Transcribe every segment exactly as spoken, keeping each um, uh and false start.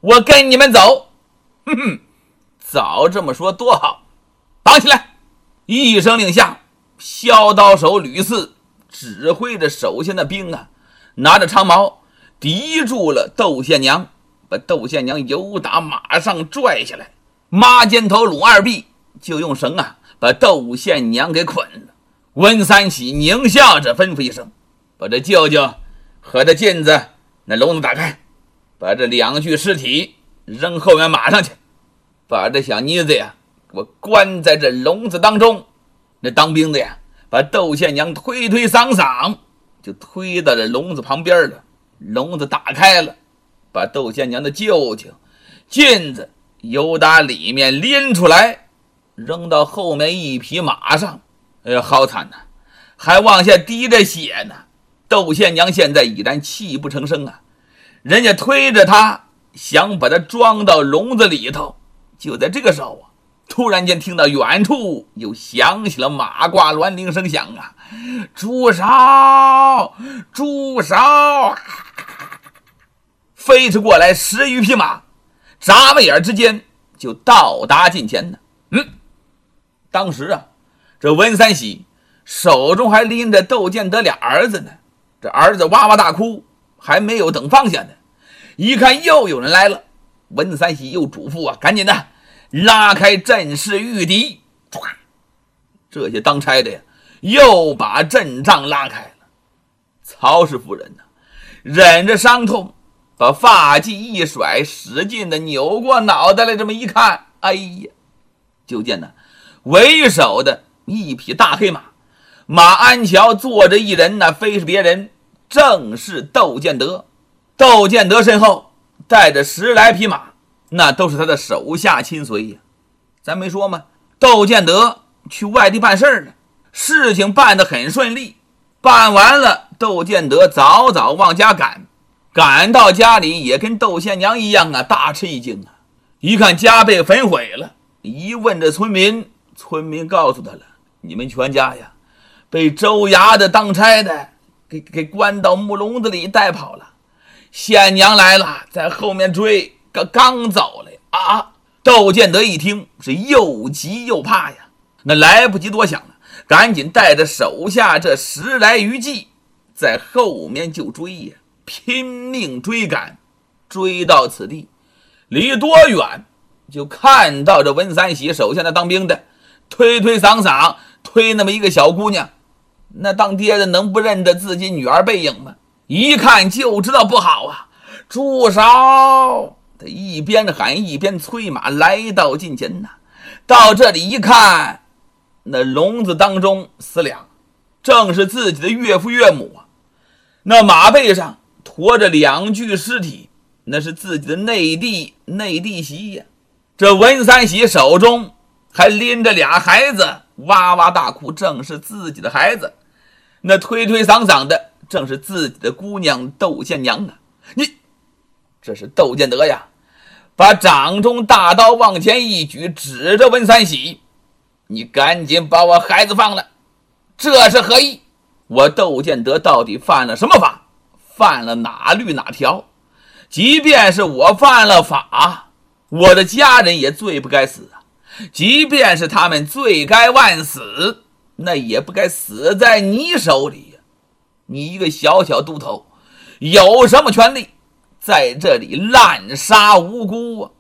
我跟你们走。哼哼，早这么说多好，绑起来！一声令下，削刀手吕四指挥着手下的兵啊，拿着长矛抵住了窦宪娘，把窦宪娘由打马上拽下来，马肩头鲁二臂就用绳啊把窦宪娘给捆了。温三喜狞笑着吩咐一声，把这舅舅和这镜子那笼子打开，把这两具尸体扔后面马上去，把这小妮子呀给我关在这笼子当中。那当兵的呀把窦宪娘推推搡搡就推到这笼子旁边了，笼子打开了，把窦宪娘的舅舅镜子由打里面拎出来，扔到后面一匹马上。哎呀，好惨呐，还往下滴着血呢。窦宪娘现在已然泣不成声啊，人家推着他想把他装到笼子里头。就在这个时候啊，突然间听到远处又响起了马挂銮铃声响啊，住手，住手！飞驰过来十余匹马，眨巴眼之间就到达近前呢。嗯，当时啊，这温三喜手中还拎着窦建德俩儿子呢，这儿子哇哇大哭，还没有等放下呢。一看又有人来了，温三喜又嘱咐啊，赶紧的拉开阵势御敌。这些当差的呀又把阵仗拉开了。曹氏夫人呢忍着伤痛，把发髻一甩，使劲的扭过脑袋来，这么一看，哎呀，就见呢为首的一匹大黑马，马鞍桥坐着一人呢，非是别人，正是窦建德。窦建德身后带着十来匹马，那都是他的手下亲随呀。咱没说吗？窦建德去外地办事呢，事情办得很顺利。办完了，窦建德早早往家赶，赶到家里也跟窦宪娘一样啊，大吃一惊啊！一看家被焚毁了，一问这村民，村民告诉他了，你们全家呀被州衙的当差的给给关到木笼子里带跑了。宪娘来了，在后面追，刚刚走了啊！窦建德一听是又急又怕呀，那来不及多想了，赶紧带着手下这十来余骑在后面就追呀，拼命追赶。追到此地离多远，就看到这温三喜手下的当兵的推推搡搡推那么一个小姑娘。那当爹的能不认得自己女儿背影吗？一看就知道不好啊！住手！他一边喊一边催马来到近前呐。到这里一看，那笼子当中死俩，正是自己的岳父岳母啊。那马背上驮着两具尸体，那是自己的内弟内弟媳呀。这文三喜手中还拎着俩孩子，哇哇大哭，正是自己的孩子。那推推搡搡的正是自己的姑娘窦宪娘啊！你这是窦建德呀，把掌中大刀往前一举，指着温三喜，你赶紧把我孩子放了，这是何意？我窦建德到底犯了什么法？犯了哪律哪条？即便是我犯了法，我的家人也罪不该死啊！即便是他们罪该万死，那也不该死在你手里呀！你一个小小都头，有什么权利在这里滥杀无辜啊？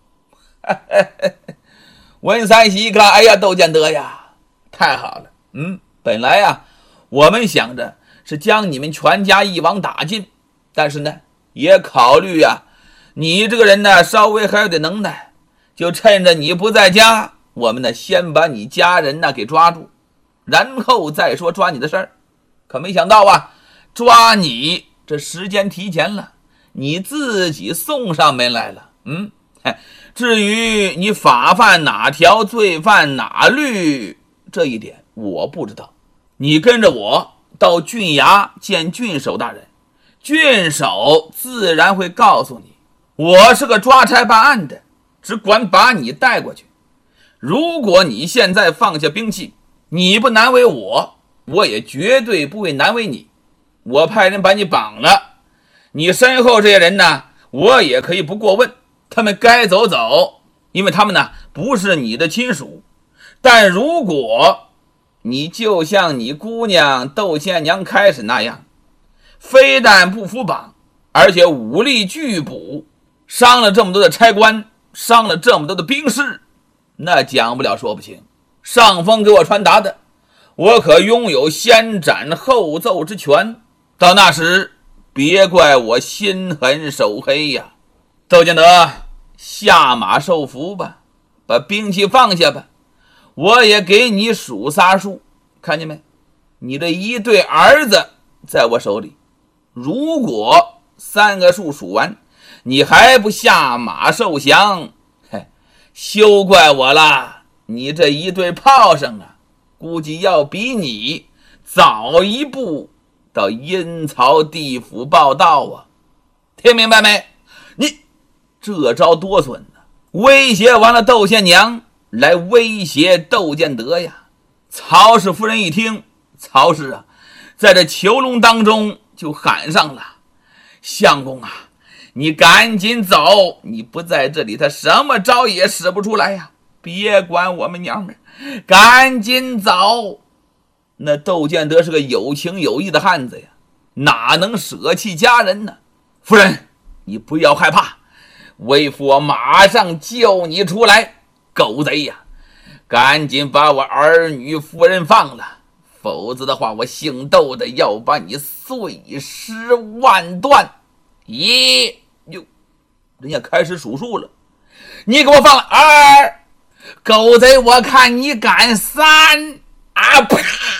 温三喜一看，哎呀，窦建德呀，太好了，嗯，本来呀，我们想着是将你们全家一网打尽，但是呢，也考虑呀，你这个人呢，稍微还有点能耐，就趁着你不在家，我们呢，先把你家人呢给抓住，然后再说抓你的事儿。可没想到啊，抓你这时间提前了，你自己送上门来了。嗯，至于你法犯哪条，罪犯哪律，这一点我不知道。你跟着我到郡衙见郡守大人，郡守自然会告诉你，我是个抓差办案的，只管把你带过去。如果你现在放下兵器，你不难为我，我也绝对不会难为你。我派人把你绑了，你身后这些人呢，我也可以不过问， 他们该走走，因为他们呢不是你的亲属。但如果你就像你姑娘窦县娘开始那样，非但不服绑，而且武力拒捕，伤了这么多的差官，伤了这么多的兵士，那讲不了说不清。上峰给我传达的，我可拥有先斩后奏之权，到那时别怪我心狠手黑呀。窦建德，下马受俘吧，把兵器放下吧，我也给你数仨数，看见没？你这一对儿子在我手里，如果三个数数完，你还不下马受降，嘿，休怪我了。你这一对炮声啊，估计要比你早一步到阴曹地府报道啊！听明白没？你这招多损呢！威胁完了窦县娘，来威胁窦建德呀！曹氏夫人一听，曹氏啊，在这囚笼当中就喊上了：“相公啊，你赶紧走！你不在这里，他什么招也使不出来呀！别管我们娘们，赶紧走！”那窦建德是个有情有义的汉子呀，哪能舍弃家人呢？夫人，你不要害怕，为父我马上救你出来。狗贼呀，赶紧把我儿女夫人放了，否则的话，我姓窦的要把你碎尸万段。咦，哟，人家开始数数了，你给我放了二，狗贼，我看你敢三啊！啪！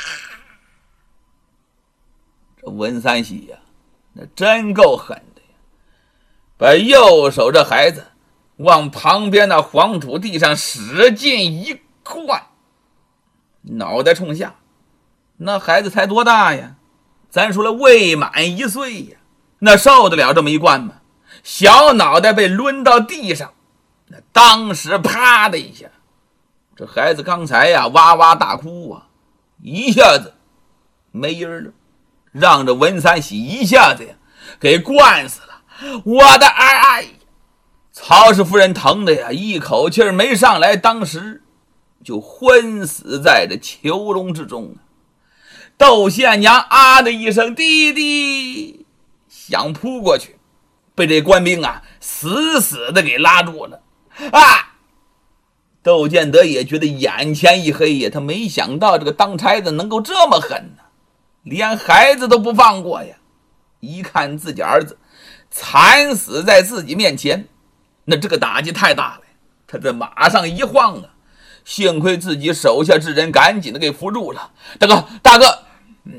这文三喜呀、啊，那真够狠的呀！把右手这孩子往旁边那黄土地上使劲一灌，脑袋冲下。那孩子才多大呀？咱说了，未满一岁呀，那受得了这么一灌吗？小脑袋被抡到地上，那当时啪的一下，这孩子刚才呀哇哇大哭啊，一下子没音了，让这文三喜一下子呀给灌死了。我的儿哎！曹氏夫人疼的呀一口气没上来，当时就昏死在这囚笼之中。窦县娘啊的一声，弟弟想扑过去，被这官兵啊死死的给拉住了啊！窦建德也觉得眼前一黑呀，他没想到这个当差的能够这么狠呢、啊，连孩子都不放过呀！一看自己儿子惨死在自己面前，那这个打击太大了，他在马上一晃啊，幸亏自己手下之人赶紧的给扶住了。大哥，大哥！嗯，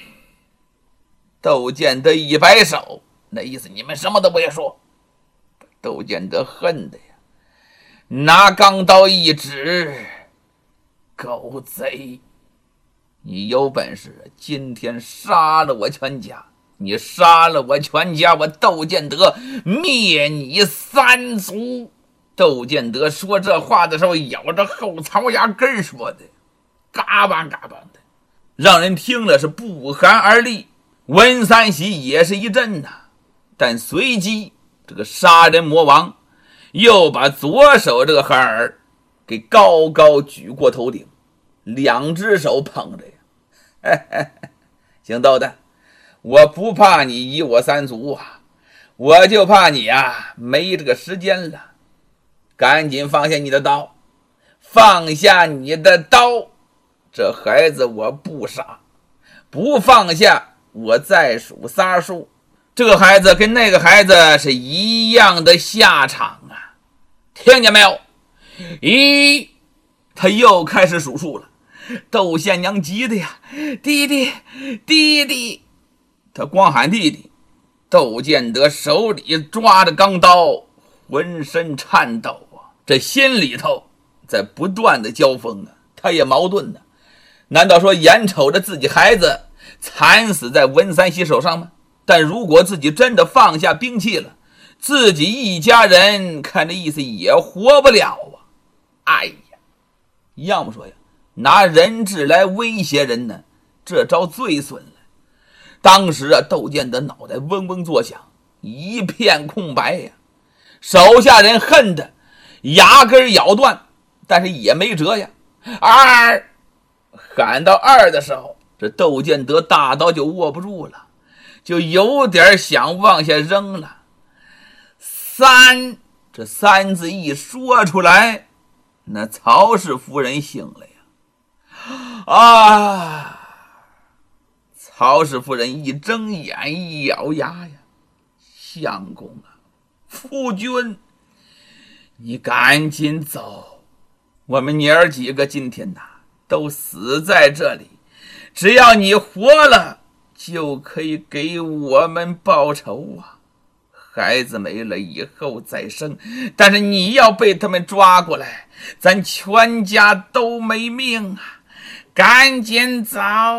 窦建德一摆手，那意思你们什么都别说。窦建德恨的呀，拿钢刀一指，狗贼，你有本事今天杀了我全家，你杀了我全家，我窦建德灭你三族。窦建德说这话的时候咬着后槽牙根说的，嘎巴嘎巴的，让人听了是不寒而栗。文三喜也是一震呐、啊，但随即这个杀人魔王又把左手这个孩儿给高高举过头顶，两只手捧着呀。嘿嘿嘿，姓窦的，我不怕你以我三族啊，我就怕你啊没这个时间了。赶紧放下你的刀，放下你的刀，这孩子我不杀，不放下我再数仨数，这个孩子跟那个孩子是一样的下场啊！听见没有？咦，他又开始数数了。窦县娘急的呀，弟弟，弟弟！他光喊弟弟，窦建德手里抓着钢刀，浑身颤抖啊，这心里头在不断的交锋啊，他也矛盾呢、啊。难道说眼瞅着自己孩子惨死在文三喜手上吗？但如果自己真的放下兵器了，自己一家人看这意思也活不了啊！哎呀，要么说呀，拿人质来威胁人呢，这招最损了。当时啊，窦建德脑袋嗡嗡作响，一片空白呀。 手下人恨得牙根咬断，但是也没辙呀。二，喊到二的时候，这窦建德大刀就握不住了，就有点想往下扔了。三，这三字一说出来，那曹氏夫人醒了呀。啊！曹氏夫人一睁眼一咬牙呀，相公啊，夫君，你赶紧走，我们娘儿几个今天呐都死在这里，只要你活了，就可以给我们报仇啊。孩子没了以后再生，但是你要被他们抓过来，咱全家都没命啊！赶紧走！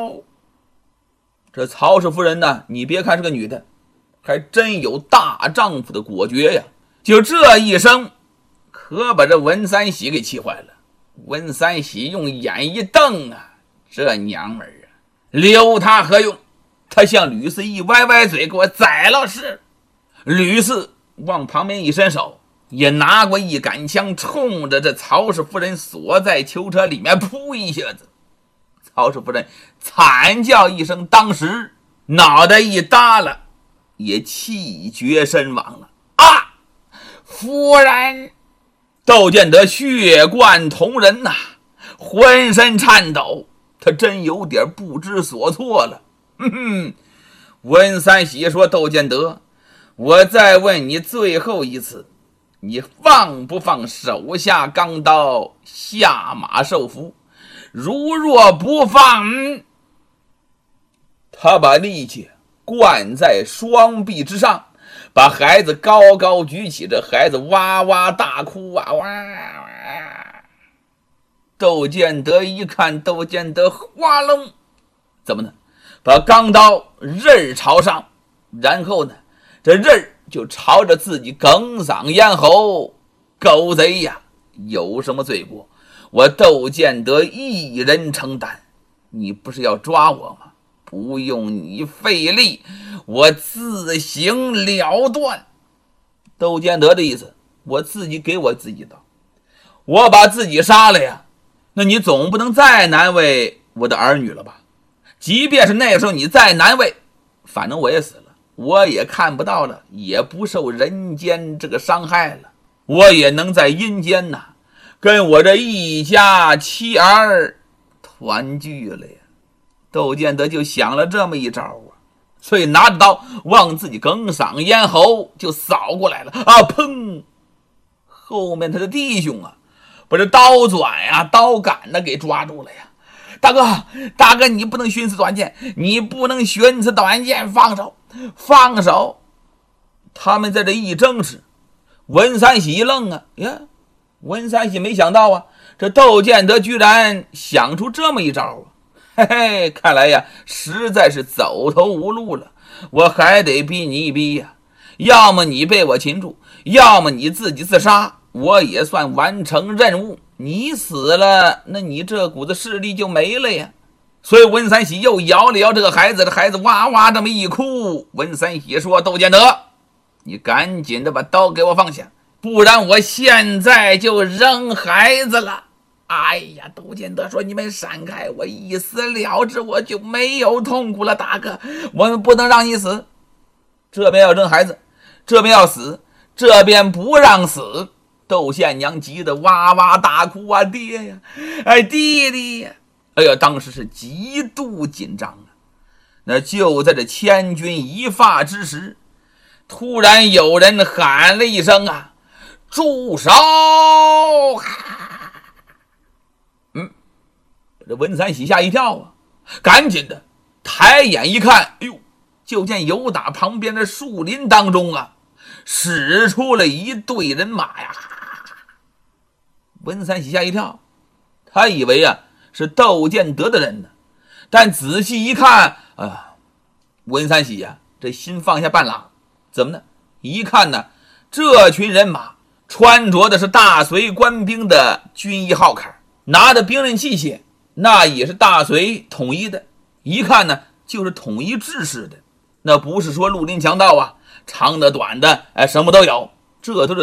这曹氏夫人呢，你别看是个女的，还真有大丈夫的果决呀。就这一声，可把这文三喜给气坏了。文三喜用眼一瞪啊，这娘们儿啊，留他何用？他向吕四一歪歪嘴，给我宰了是。吕四往旁边一伸手，也拿过一杆枪，冲着这曹氏夫人锁在囚车里面扑一下子。曹氏夫人惨叫一声，当时脑袋一耷拉，也气绝身亡了。啊！夫人！窦建德血贯瞳仁呐、啊，浑身颤抖，他真有点不知所措了。哼哼，温三喜说：“窦建德，我再问你最后一次，你放不放手下钢刀，下马受俘？如若不放，他把力气灌在双臂之上，把孩子高高举起，这孩子哇哇大哭啊！哇哇！窦建德一看，窦建德哗楞，怎么呢？把钢刀刃朝上，然后呢，这刃就朝着自己哽嗓咽喉。狗贼呀，有什么罪过？我窦建德一人承担。你不是要抓我吗？不用你费力，我自行了断。窦建德的意思，我自己给我自己刀，我把自己杀了呀，那你总不能再难为我的儿女了吧？即便是那个时候你再难为，反正我也死了，我也看不到了，也不受人间这个伤害了，我也能在阴间呐，跟我这一家妻儿团聚了呀。窦建德就想了这么一招啊，所以拿着刀往自己哽嗓咽喉就扫过来了啊！砰！后面他的弟兄啊，把这刀转呀、刀杆呢给抓住了呀！大哥，大哥，你不能寻此短见，你不能寻此短见，放手，放手！他们在这一争执，文三喜一愣啊，呀，文三喜没想到啊，这窦建德居然想出这么一招啊！嘿嘿，看来呀，实在是走投无路了，我还得逼你一逼呀！要么你被我擒住，要么你自己自杀，我也算完成任务。你死了，那你这股子势力就没了呀。所以文三喜又摇了摇这个孩子，这孩子哇哇这么一哭。文三喜说：“窦建德，你赶紧的把刀给我放下，不然我现在就扔孩子了。”哎呀，窦建德说：“你们闪开，我一死了之，我就没有痛苦了。大哥，我们不能让你死。这边要扔孩子，这边要死，这边不让死。”窦宪娘急得哇哇大哭啊！爹呀，哎弟弟呀！哎呀，当时是极度紧张啊。那就在这千钧一发之时，突然有人喊了一声啊：“住手！”嗯，这文三喜吓一跳啊，赶紧的抬眼一看，哎呦，就见有打旁边的树林当中啊，使出了一队人马呀。文三喜吓一跳，他以为啊是窦建德的人呢，但仔细一看啊，文三喜呀、啊、这心放下半拉。怎么呢？一看呢，这群人马穿着的是大隋官兵的军衣号坎，拿的兵刃器械那也是大隋统一的，一看呢就是统一制式的，那不是说绿林强盗啊，长的短的哎什么都有，这都是